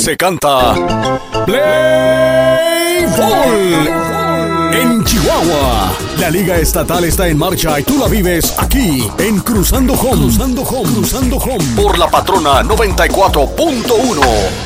se canta Play Ball en Chihuahua. La Liga Estatal está en marcha y tú la vives aquí en Cruzando Home. Por la Patrona 94.1.